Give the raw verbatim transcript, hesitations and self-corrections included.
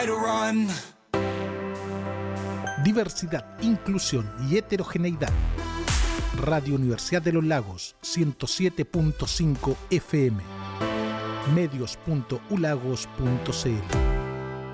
Diversidad, inclusión y heterogeneidad. Radio Universidad de los Lagos, ciento siete punto cinco F M. medios punto u lagos punto c l